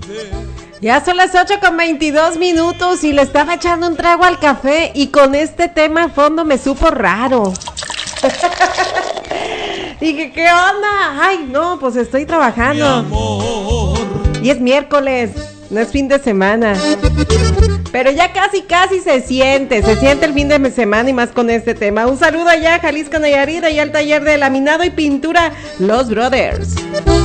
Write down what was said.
Ya son las 8:22 y le estaba echando un trago al café y con este tema a fondo me supo raro. Dije, ¿qué onda? Ay, no, pues estoy trabajando. Y es miércoles, no es fin de semana. Pero ya casi se siente el fin de semana y más con este tema. Un saludo allá a Jalisco, Nayarit, allá al taller de laminado y pintura Los Brothers.